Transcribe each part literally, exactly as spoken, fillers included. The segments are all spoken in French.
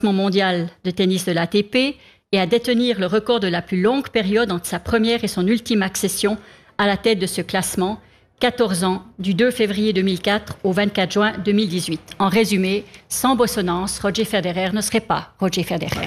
mondial de tennis de l'A T P et à détenir le record de la plus longue période entre sa première et son ultime accession à la tête de ce classement, quatorze ans, du deux février deux mille quatre au vingt-quatre juin deux mille dix-huit. En résumé, sans Bossonnance, Roger Federer ne serait pas Roger Federer.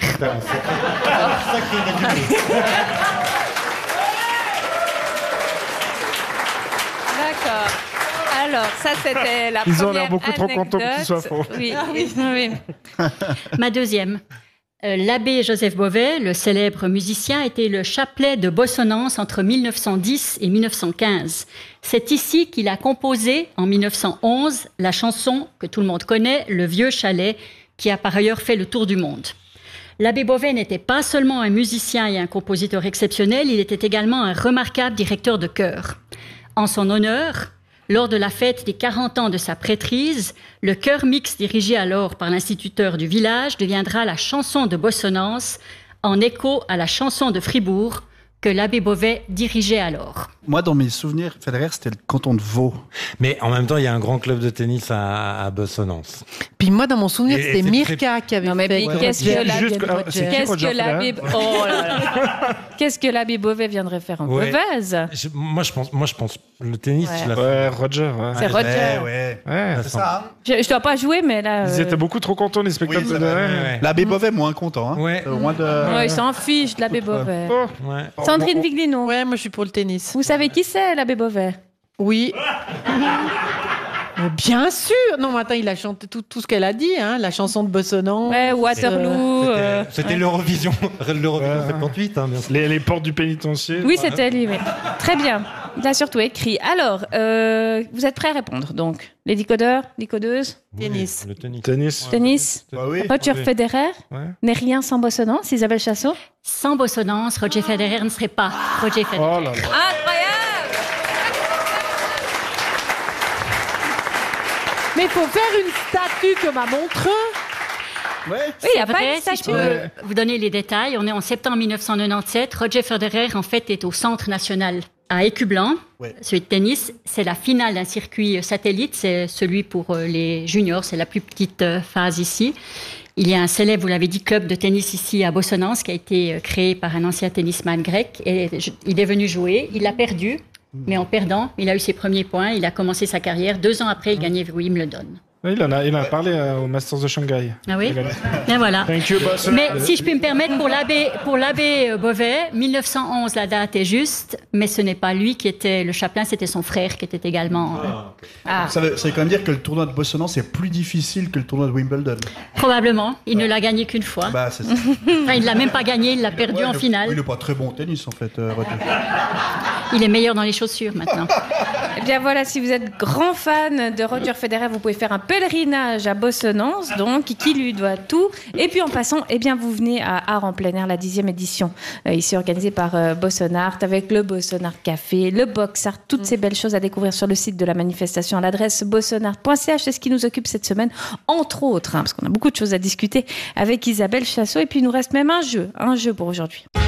D'accord. Alors, ça, c'était la Ils première ont l'air beaucoup trop contents que ce soit faux. Oui, oui, oui. Ma deuxième. Euh, L'abbé Joseph Beauvais, le célèbre musicien, était le chapelet de Bossonnance entre mille neuf cent dix et mille neuf cent quinze. C'est ici qu'il a composé, en mille neuf cent onze, la chanson que tout le monde connaît, Le Vieux Chalet, qui a par ailleurs fait le tour du monde. L'abbé Beauvais n'était pas seulement un musicien et un compositeur exceptionnel, il était également un remarquable directeur de chœur. En son honneur, lors de la fête des quarante ans de sa prêtrise, le chœur mixte dirigé alors par l'instituteur du village deviendra la chanson de Bossonnance, en écho à la chanson de Fribourg que l'abbé Beauvais dirigeait alors. Moi, dans mes souvenirs, Federer, c'était le canton de Vaud. Mais en même temps, il y a un grand club de tennis à, à Bossonnance. Puis moi, dans mon souvenir, Et- et c'était c'est Mirka qui avait Non, mais fait... puis qu'est-ce que Juste- l'abbé juste- euh, c'est qui, qu'est-ce Roger que l'abbé Federer oh là là. Qu'est-ce que l'abbé Beauvais viendrait faire en Ouais. Beauvais? Je- moi, je pense, moi, je pense, le tennis, Ouais. tu l'as Ouais, Roger. Ouais. C'est Roger. Ouais, ouais. Ouais. C'est ça, hein. Je, je dois pas jouer, mais là. Ils euh, étaient beaucoup trop contents, les Oui, spectateurs. c'est de- vrai. ouais. L'abbé Beauvais, moins content. Hein. Ouais. Euh, moins de... ouais, ils s'en fichent de l'abbé Beauvais. Oh. Ouais. Sandrine Viglino, Ouais, moi, je suis pour le tennis. vous savez qui c'est, l'abbé Beauvais? Oui. Mais bien sûr. Non, mais attends, il a chanté tout, tout ce qu'elle a dit, hein, la chanson de Bossonnance. Ouais, Waterloo. C'était, euh, c'était ouais. l'Eurovision, l'Eurovision Ouais. soixante-dix-huit, hein, bien sûr. Les, les portes du pénitencier. Oui, c'était lui, oui. Très bien. Il a surtout écrit. Alors, euh, vous êtes prêts à répondre, donc. Les décodeurs, les codeuses, Tennis. Oui, le tennis. Tennis. tennis. Bah oui. Roger Oui. Federer Ouais. n'est rien sans Bossonnance, Isabelle Chassot. Sans Bossonnance, Roger Federer ne serait pas Roger Federer. Oh là là. Incroyable! Mais il faut faire une statue comme à Montreux. Ouais. Oui, il n'y a C'est pas vrai, une si je statue. peux vous donner les détails, on est en septembre mille neuf cent quatre-vingt-dix-sept. Roger Federer, en fait, est au Centre national à Écublanc, Ouais. celui de tennis. C'est la finale d'un circuit satellite, c'est celui pour euh, les juniors, c'est la plus petite euh, phase ici. Il y a un célèbre, vous l'avez dit, club de tennis ici à Bossonnance qui a été euh, créé par un ancien tennisman grec. Et je- il est venu jouer, il a perdu, mais en perdant, il a eu ses premiers points, il a commencé sa carrière. Deux ans après, il gagnait Wimbledon. Il en a, il en a parlé euh, au Masters de Shanghai. Ah oui? Il a- Ben voilà. Thank you, boss. Mais si je puis me permettre, pour l'abbé, pour l'abbé euh, Beauvais, mille neuf cent onze, la date est juste, mais ce n'est pas lui qui était le chapelain, c'était son frère qui était également. euh, Ah, Ça veut, ça veut quand même dire que le tournoi de Bossonnance est plus difficile que le tournoi de Wimbledon. probablement. Il ne l'a gagné qu'une fois. Bah, c'est ça. Enfin, il l'a même pas gagné, il l'a perdu Ouais, en il est- finale. Il n'est pas très bon au tennis, en fait, euh, Roger. Il est meilleur dans les chaussures maintenant. eh bien voilà, si vous êtes grand fan de Roger Federer, vous pouvez faire un pèlerinage à Bossonnance, donc, qui lui doit tout. Et puis en passant, eh bien vous venez à Art en plein air, la dixième édition, euh, ici organisée par euh, Bossonart, avec le Bossonart Café, le Box Art, toutes ces belles choses à découvrir sur le site de la manifestation à l'adresse bossonart point c h. C'est ce qui nous occupe cette semaine, entre autres, hein, parce qu'on a beaucoup de choses à discuter avec Isabelle Chassot. Et puis il nous reste même un jeu, un jeu pour aujourd'hui.